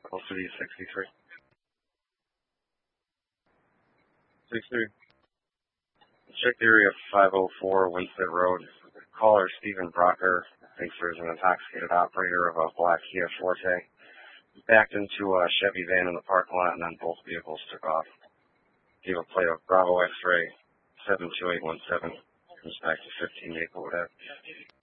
City 63. 63. Check the area of 504 Winston Road. Caller Stephen Brocker thinks there's an intoxicated operator of a black Kia Forte. He backed into a Chevy van in the parking lot, and then both vehicles took off. Gave a plate of Bravo X-ray 72817. Comes back to 15 Maple Ave.